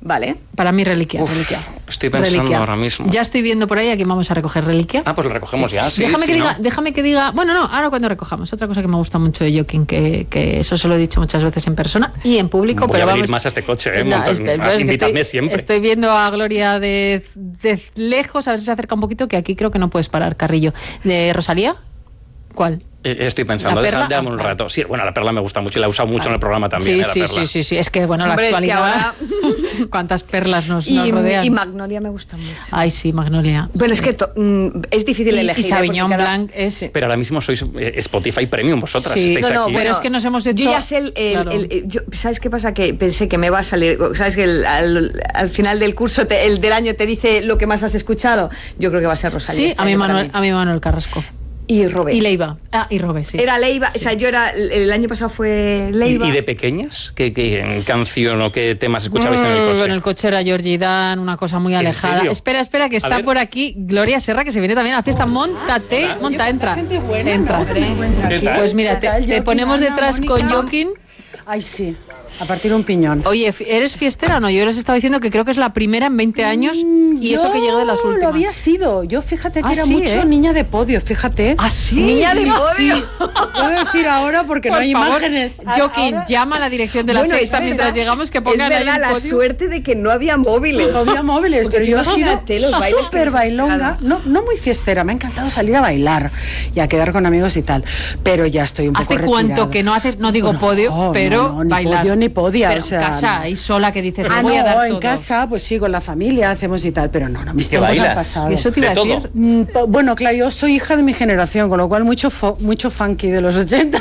Vale. Para mí reliquia. Estoy pensando ahora mismo. Ya estoy viendo por ahí a quién vamos a recoger reliquia. Pues la recogemos ya. Sí, déjame que diga. Bueno, no, ahora cuando recojamos. Otra cosa que me gusta mucho de Joaquín, que eso se lo he dicho muchas veces en persona y en público. Voy pero a venir más a este coche, invítame siempre. Estoy viendo a Gloria de lejos, a ver si se acerca un poquito, que aquí creo que no puedes parar, Carrillo. ¿De Rosalía? ¿Cuál? Estoy pensando, déjame un rato. Sí, bueno, la perla me gusta mucho y la he usado mucho en el programa también. Sí. Es que, bueno, hombre, la actualidad. Es que ahora... ¿Cuántas perlas nos rodean? Y Magnolia me gusta mucho. Ay, sí, Magnolia. Bueno, es que es difícil elegir. Y Sauvignon Blanc es... Sí. Pero ahora mismo sois Spotify Premium vosotras. Sí, estáis aquí. pero es que nos hemos hecho... Yo ya sé ¿sabes qué pasa? Que pensé que me va a salir... ¿Sabes que al final del curso, el del año, te dice lo que más has escuchado? Yo creo que va a ser Rosalía. Sí, a mí Manuel Carrasco. Y Robé. Y Leiva. Y Robé, sí. Era Leiva, o sea, yo el año pasado fue Leiva. ¿Y de pequeñas? ¿Qué canción o qué temas escuchabais en el coche? En el coche era Georgie Dan, una cosa muy alejada. Espera, que está por aquí Gloria Serra, que se viene también a la fiesta. Monta, entra. Entra. Pues mira, te ponemos detrás con Joaquín. Ay, sí. A partir de un piñón. Oye, ¿eres fiestera o no? Yo les estaba diciendo que creo que es la primera en 20 años y eso que llega de las últimas. Lo había sido. Yo fíjate que era sí, mucho niña de podio, fíjate. ¿Ah, sí? Niña de podio. Sí. Puedo decir ahora porque no hay imágenes. Joaquín, llama a la dirección de la sexta mientras llegamos que pongan ahí la podio. Suerte de que no había móviles. No había móviles, pero yo he sido súper bailonga. No muy fiestera, me ha encantado salir a bailar y a quedar con amigos y tal. Pero ya estoy un poco ¿Hace retirada. cuánto que no haces, no digo podio, pero ni bailar? Podio ni podia, pero o sea, casa, ahí sola que dices, voy a dar todo. En casa, pues sí, con la familia hacemos y tal, pero no, mis tiempos han pasado. ¿Y eso te iba a decir? Bueno, claro, yo soy hija de mi generación, con lo cual mucho funky de los 80.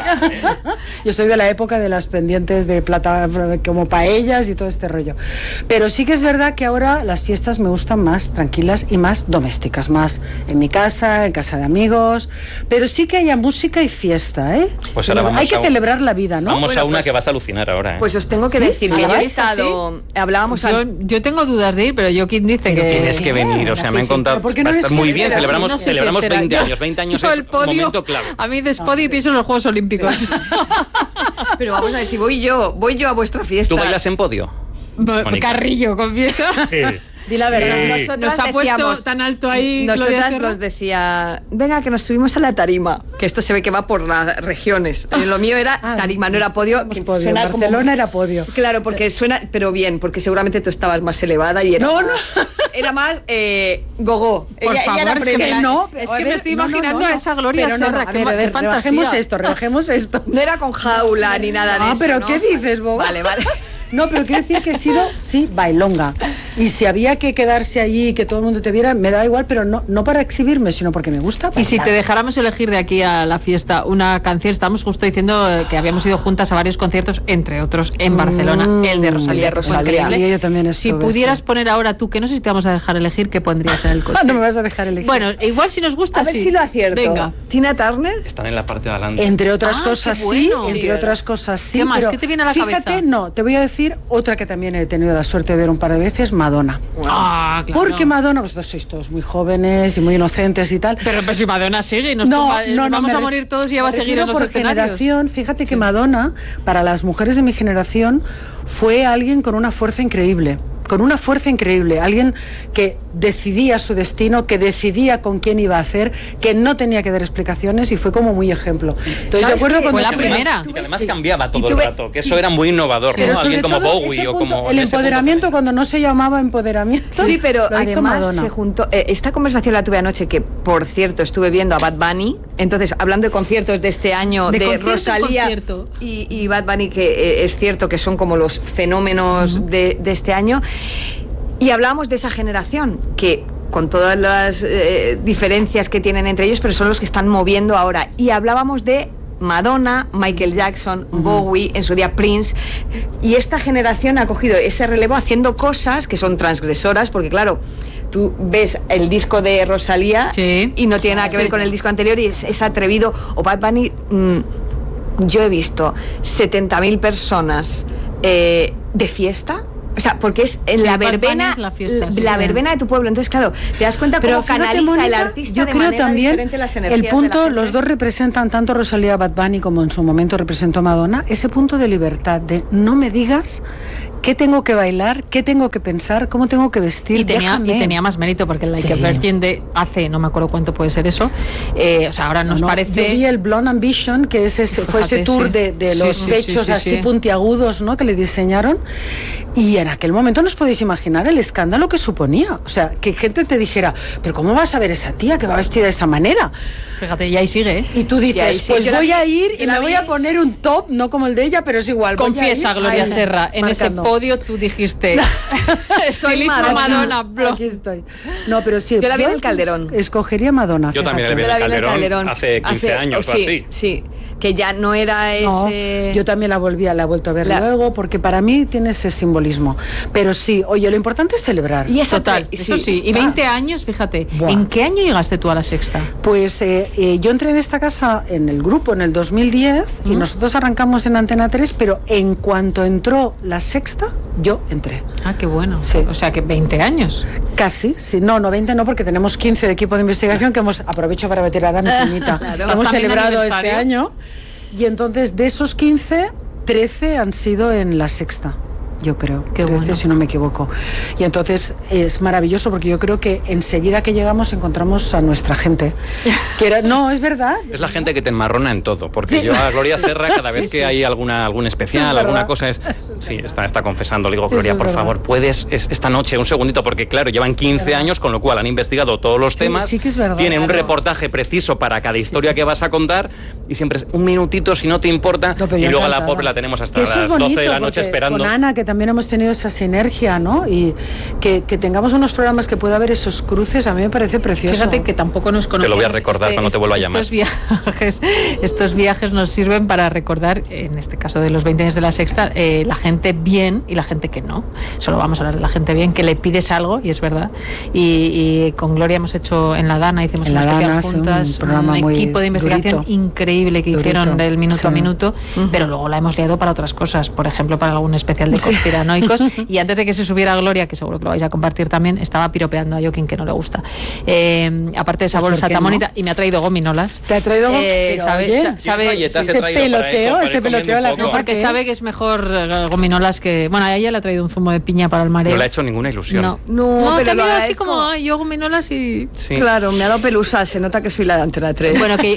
Yo soy de la época de las pendientes de plata, como paellas y todo este rollo. Pero sí que es verdad que ahora las fiestas me gustan más tranquilas y más domésticas, más en mi casa, en casa de amigos, pero sí que haya música y fiesta, ¿eh? Pues ahora hay que celebrar la vida, ¿no? Vamos a una que vas a alucinar ahora, ¿eh? Pues os tengo que decir que yo he estado... Hablábamos yo tengo dudas de ir, pero Joaquín dice que... Tienes que venir, o sea, me han contado... Va a estar muy bien, celebramos 20 años. 20 años es un momento clave. A mí de podio pienso en los Juegos Olímpicos. Pero vamos a ver, si voy yo a vuestra fiesta... ¿Tú bailas en podio? Carrillo, confieso. Sí. Di la verdad. Nos ha puesto tan alto ahí. Nosotras nos decía, venga, que nos subimos a la tarima. Que esto se ve que va por las regiones. Lo mío era tarima, no era podio. Podio. En Barcelona era podio. Claro, porque suena, pero bien, porque seguramente tú estabas más elevada y era era más gogo. Por favor, es que me estoy imaginando a esa Gloria Serra. Qué fantasía. Rebajemos esto. No era con jaula ni nada de eso. Pero ¿qué dices, boba? Vale. No, pero quiero decir que he sido, bailonga. Y si había que quedarse allí y que todo el mundo te viera, me da igual, pero no para exhibirme, sino porque me gusta bailar. Y si te dejáramos elegir de aquí a la fiesta una canción, estábamos justo diciendo que habíamos ido juntas a varios conciertos, entre otros en Barcelona, el de Rosalía. Yo también si pudieras poner ahora tú, que no sé si te vamos a dejar elegir, ¿qué pondrías en el coche? No me vas a dejar elegir. Bueno, igual si nos gusta, a ver si lo acierto. Venga. Tina Turner. Están en la parte de adelante. Entre otras cosas, bueno. Entre otras cosas, sí. ¿Qué más? ¿Qué te viene a la cabeza? Fíjate, te voy a decir otra que también he tenido la suerte de ver un par de veces, Madonna. Claro. Porque Madonna, vosotros sois todos muy jóvenes y muy inocentes y tal. Pero si Madonna sigue y nos vamos a morir todos y ella va a seguir en los escenarios. Fíjate que Madonna, para las mujeres de mi generación, fue alguien con una fuerza increíble. Alguien que decidía su destino, que decidía con quién iba a hacer, que no tenía que dar explicaciones y fue como muy ejemplo. Entonces, de acuerdo con fue la primera. Y que además cambiaba todo el rato, que eso era muy innovador, ¿no? Alguien como Bowie o como... El empoderamiento, cuando no se llamaba empoderamiento. Sí, pero además se juntó... esta conversación la tuve anoche, que por cierto estuve viendo a Bad Bunny, entonces hablando de conciertos de este año, de Rosalía y Bad Bunny, que es cierto que son como los fenómenos de este año. Y hablábamos de esa generación que con todas las diferencias que tienen entre ellos, pero son los que están moviendo ahora. Y hablábamos de Madonna, Michael Jackson, Bowie, en su día Prince, y esta generación ha cogido ese relevo haciendo cosas que son transgresoras, porque claro, tú ves el disco de Rosalía y no tiene nada que ver con el disco anterior y es atrevido. O Bad Bunny, yo he visto 70.000 personas de fiesta. O sea, porque es en la verbena, la verbena de tu pueblo. Entonces, claro, te das cuenta cómo canaliza Mónica, el artista yo de creo manera también diferente las energías el punto, de la los dos representan, tanto Rosalía, Bad Bunny, como en su momento representó Madonna, ese punto de libertad, de no me digas ¿qué tengo que bailar? ¿Qué tengo que pensar? ¿Cómo tengo que vestir? Y tenía más mérito, porque el Like a Virgin de hace, no me acuerdo cuánto puede ser eso, o sea, ahora nos parece... Yo vi el Blonde Ambition, que fue ese tour de los pechos así puntiagudos, ¿no?, que le diseñaron, y en aquel momento no os podéis imaginar el escándalo que suponía. O sea, que gente te dijera, pero ¿cómo vas a ver esa tía que va vestida de esa manera? Fíjate, y ahí sigue, ¿eh? Y tú dices, pues voy a ir y me voy a poner un top, no como el de ella, pero es igual. Confiesa, Gloria Serra, en ese podio tú dijiste, soy Madonna. Aquí estoy. No, pero sí. Yo la vi en el Calderón. Escogería Madonna. Yo también la vi en el Calderón hace 15 años o así. Sí, que ya no era ese... Yo también la he vuelto a ver luego, porque para mí tiene ese simbolismo. Pero sí, oye, lo importante es celebrar. Y eso, total, eso sí. Y 20 años, fíjate. Buah. ¿En qué año llegaste tú a La Sexta? Pues yo entré en esta casa, en el grupo, en el 2010, y nosotros arrancamos en Antena 3, pero en cuanto entró La Sexta, yo entré. Ah, qué bueno. Sí. O sea, que 20 años. Casi, sí. No 20 no, porque tenemos 15 de equipo de investigación que aprovecho para meter a mi cuñita. Claro. Hemos celebrado este año. Y entonces, de esos 15, 13 han sido en La Sexta, yo creo. Qué 13, bueno. Si no me equivoco. Y entonces es maravilloso, porque yo creo que enseguida que llegamos encontramos a nuestra gente. No, es verdad. Es la gente que te enmarrona en todo, porque yo a Gloria Serra, cada vez que hay algún especial, alguna cosa, está confesando. Le digo, Gloria, por favor, puedes esta noche, un segundito, porque claro, llevan 15 años, con lo cual han investigado todos los temas. Sí que es verdad. Tienen un reportaje preciso para cada historia que vas a contar, y siempre es un minutito, si no te importa, y luego a la pobre la tenemos hasta las 12 de la noche esperando. Con Ana, que también hemos tenido esa sinergia, ¿no? Y que tengamos unos programas que pueda haber esos cruces, a mí me parece precioso. Fíjate que tampoco nos conocemos. Te lo voy a recordar cuando te vuelva a llamar. Estos viajes nos sirven para recordar, en este caso de los 20 años de La Sexta, la gente bien y la gente que no. Solo vamos a hablar de la gente bien, que le pides algo, y es verdad. Y con Gloria hemos hecho en La Dana, hicimos una especial juntas, un equipo de investigación increíble que hicieron del minuto a minuto, pero luego la hemos liado para otras cosas, por ejemplo, para algún especial de conspiranoicos. Y antes de que se subiera Gloria, que seguro que lo vais a compartir también, estaba piropeando a Joaquín, que no le gusta. Aparte de esa bolsa tan bonita, y me ha traído gominolas. ¿Te ha traído gominolas? ¿Sabe este peloteo, no, porque sabe que es mejor gominolas que... Bueno, a ella le ha traído un zumo de piña para el mareo. No le ha hecho ninguna ilusión. No, pero también así como yo gominolas y... Sí. Claro, me ha dado pelusa, se nota que soy la de Antena 3. Bueno, que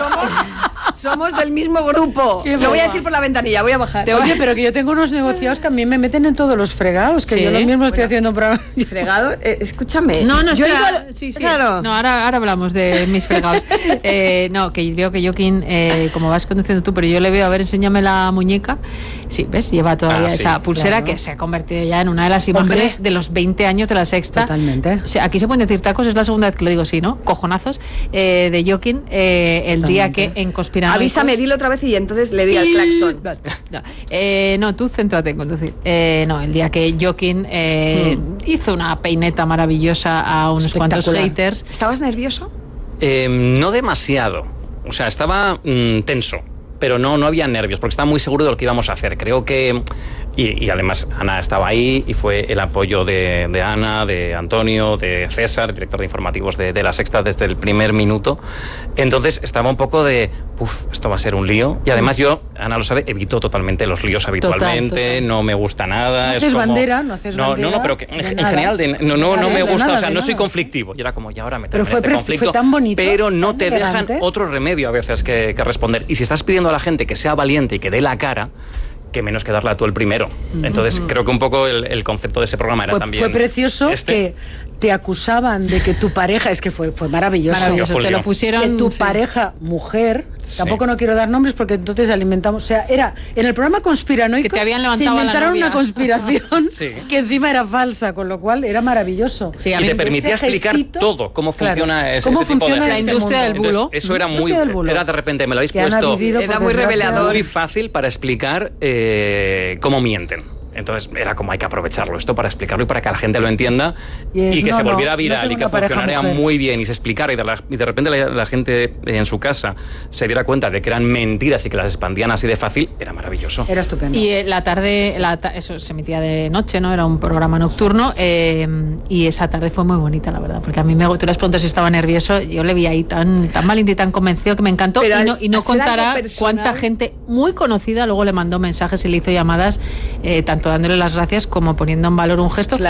somos del mismo grupo. Lo voy a decir por la ventanilla, voy a bajar. Oye, pero que yo tengo unos negociados que a mí me meten en todos los fregados, que yo lo mismo estoy haciendo un programa. ¿Fregado? Escúchame. No, sí. Claro. No, ahora hablamos de mis fregados. No, que veo que Joaquín, como vas conduciendo tú, pero yo le veo, a ver, enséñame la muñeca. Sí, ¿ves? Lleva todavía esa pulsera que se ha convertido ya en una de las imágenes de los 20 años de La Sexta. Totalmente. O sea, aquí se pueden decir tacos, es la segunda vez que lo digo, sí, ¿no? Cojonazos de Joaquín, el día que en Conspiranoicos... Avísame, dilo otra vez y entonces le di al claxon. No, tú céntrate en conducir. No, el día que Joaquín hizo una peineta maravillosa a unos cuantos haters. ¿Estabas nervioso? No demasiado. O sea, estaba tenso, pero no había nervios, porque estaba muy seguro de lo que íbamos a hacer. Creo que... Y además Ana estaba ahí, y fue el apoyo de Ana, de Antonio, de César, director de informativos de La Sexta, desde el primer minuto. Entonces estaba un poco de, esto va a ser un lío. Y además yo, Ana lo sabe, evito totalmente los líos habitualmente, total. No me gusta nada. No haces bandera, no haces bandera. No, pero que en general no me gusta, o sea, no soy conflictivo. Y era como, ya ahora me tengo este conflicto. Fue tan bonito, pero no te dejan otro remedio a veces que responder. Y si estás pidiendo a la gente que sea valiente y que dé la cara, que menos que darla tú el primero. Entonces creo que un poco el concepto de ese programa era también... Fue precioso que te acusaban de que tu pareja, es que fue maravilloso. Maravilloso, te lo pusieron... Que tu pareja, mujer, tampoco no quiero dar nombres porque entonces alimentamos... O sea, era en el programa Conspiranoicos, que te habían levantado se inventaron una conspiración sí. que encima era falsa, con lo cual era maravilloso. Sí, y te permitía explicar todo, cómo funciona ese tipo de... La industria del bulo. Entonces, eso era muy... Era de repente, me lo habéis puesto... Era muy revelador. Muy fácil para explicar cómo mienten. Entonces era como hay que aprovecharlo esto para explicarlo y para que la gente lo entienda y que se volviera viral y que funcionara muy bien y se explicara y de repente la gente en su casa se diera cuenta de que eran mentiras y que las expandían así de fácil. Era maravilloso. Era estupendo. Y la tarde, eso se emitía de noche, ¿no? Era un programa nocturno y esa tarde fue muy bonita, la verdad, porque a mí tú les preguntas si estaba nervioso, yo le vi ahí tan valiente y tan convencido que me encantó. Pero y no contará cuánta gente muy conocida luego le mandó mensajes y le hizo llamadas tanto tanto dándole las gracias como poniendo en valor un gesto